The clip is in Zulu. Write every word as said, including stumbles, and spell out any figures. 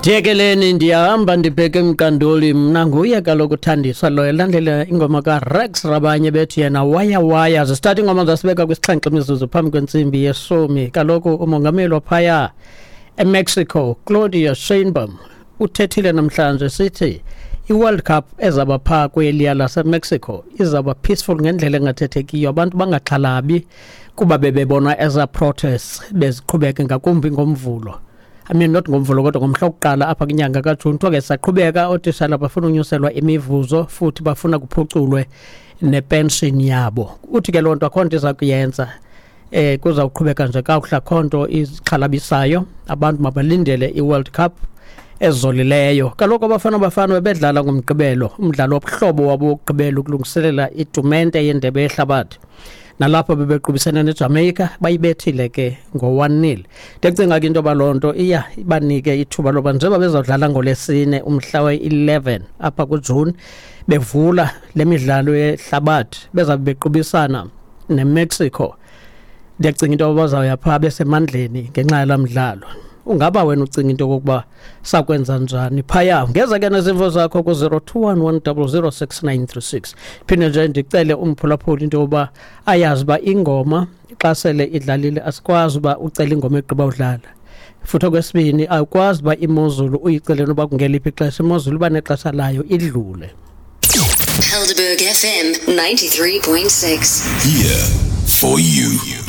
Thekeleni ndiyahamba ndibheke emqanduli mna nguye kaloku uthandiswa lo elandela ingoma kaRex Rabanye bethi yena waya waya zisithatha ingoma zasibeka kwisixhenxe imizuzu phambi kwentsimbi yesumi. Kaloku umongameli waphaya eMexico Claudia Sheinbaum uthethile namhlanje sithi iWorld Cup ezaba phaa kweliya laseMexico izaba peaceful ngendlela engathethekiyo, abantu bangaxhalabi kuba bebebona eza protests beziqhubeka ngakumbi ngomvulo. I mean not ngomvulo kodwa ngomhla wokuqala apha kwinyanga kaJuni ke saqhubeka otishala bafuna unyuselwa imivuzo futhi bafuna kuphuculwe nepension yabo. Uthi ke lonto akhonto iza kuyenza eh kuza uqhubeka nje kakuhla khonto izixhalabisayo, abantu mabalindele iWorld Cup ezolileyo. Kaloku abafana bafana bedlala ngomgqibelo umdlalo wobuhlobo wabo wokugqibela ukulungiselela itumente yendebe yehlabathi. Nalapho bebeqhubisana neJamaica bayibethile ke ngo one nil. Ndicinga ke into balonto iya ibanike ithuba loba njengoba bezodlala ngolesine umhla we-eleven apha kuJune bevula lemidlalo yehlabathi bezabe beqhubisana neMexico. Ndicinga into bazawuya pha besemandleni ngenxa yalamdlalo. Ungaba wena ucinga into kokuba sakwenza njani phaya? Ngeza ke nezimvo zakho ku zero two one one zero zero six nine three six. Phinde nje ndicele umphulaphuli into yoba ayazi ba ingoma xa sele idlalile asikwazi ba ucela ingoma egqiba udlala. Futhi okwesibini awukwazi ba imozulu uyicele noba kungeliphi ixesha, imozulu iba nexesha layo idlule. Helderberg F M ninety-three point six. Here for you.